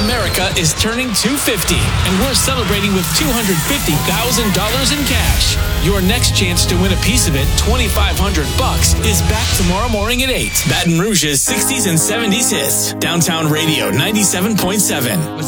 America is turning 250, and we're celebrating with $250,000 in cash. Your next chance to win a piece of it, $2,500, is back tomorrow morning at 8. Baton Rouge's 60s and 70s hits. Downtown Radio 97.7.